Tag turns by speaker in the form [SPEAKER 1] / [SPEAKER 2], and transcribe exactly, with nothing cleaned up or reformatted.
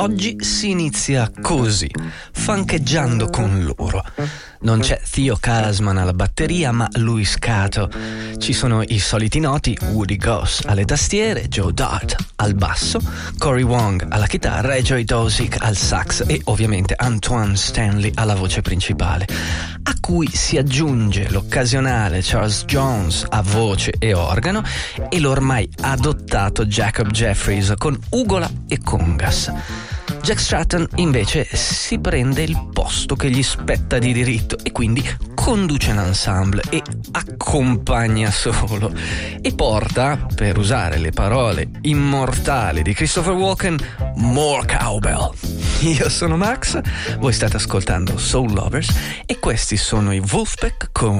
[SPEAKER 1] oggi si inizia così, funcheggiando con loro. Non c'è Theo Kasman alla batteria, ma Louis Cato. Ci sono i soliti noti Woody Goss alle tastiere, Joe Dart al basso, Cory Wong alla chitarra e Joy Dosick al sax e ovviamente Antoine Stanley alla voce principale, a cui si aggiunge l'occasionale Charles Jones a voce e organo e l'ormai adottato Jacob Jeffries con ugola e congas. Jack Stratton invece si prende il posto che gli spetta di diritto e quindi conduce l'ensemble e accompagna solo e porta, per usare le parole immortali di Christopher Walken, more cowbell. Io sono Max, voi state ascoltando Soul Lovers e questi sono i Wolfpack con